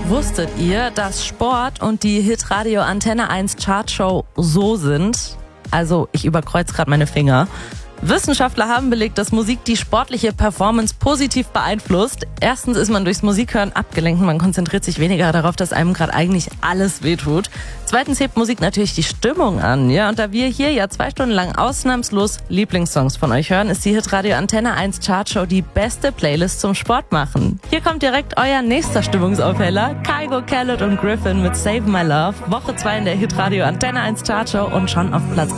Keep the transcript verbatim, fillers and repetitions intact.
Wusstet ihr, dass Sport und die Hitradio Antenne eins Chartshow so sind? Also, ich überkreuze gerade meine Finger. Wissenschaftler haben belegt, dass Musik die sportliche Performance positiv beeinflusst. Erstens ist man durchs Musikhören abgelenkt, man konzentriert sich weniger darauf, dass einem gerade eigentlich alles wehtut. Zweitens hebt Musik natürlich die Stimmung an, ja. Und da wir hier ja zwei Stunden lang ausnahmslos Lieblingssongs von euch hören, ist die Hitradio Antenne eins Chartshow die beste Playlist zum Sport machen. Hier kommt direkt euer nächster Stimmungsaufheller. Kygo, Khaled und Griffin mit Save My Love. Woche zwei in der Hitradio Antenne eins Chartshow und schon auf Platz